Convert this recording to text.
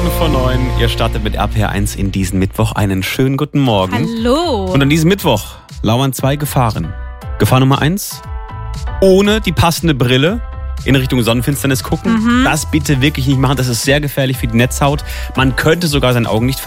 9:15. Ihr startet mit RPR1 in diesen Mittwoch. Einen schönen guten Morgen. Hallo. Und an diesem Mittwoch lauern 2 Gefahren. Gefahr Nummer 1, ohne die passende Brille in Richtung Sonnenfinsternis gucken. Das bitte wirklich nicht machen. Das ist sehr gefährlich für die Netzhaut. Man könnte sogar seine Augen nicht